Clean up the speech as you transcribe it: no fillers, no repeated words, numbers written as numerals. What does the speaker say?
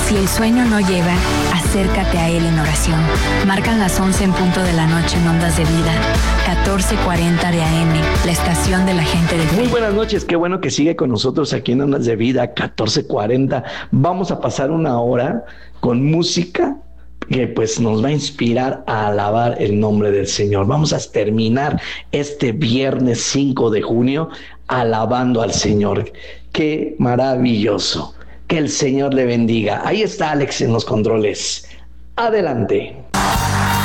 Si el sueño no llega, acércate a Él en oración. Marcan las 11 en punto de la noche en Ondas de Vida, 14:40 de AM, la estación de la gente de fe. Muy buenas noches, qué bueno que sigue con nosotros aquí en Ondas de Vida, 14:40. Vamos a pasar una hora con música que pues nos va a inspirar a alabar el nombre del Señor. Vamos a terminar este viernes 5 de junio alabando al Señor. Qué maravilloso. Que el Señor le bendiga. Ahí está Alex en los controles. Adelante.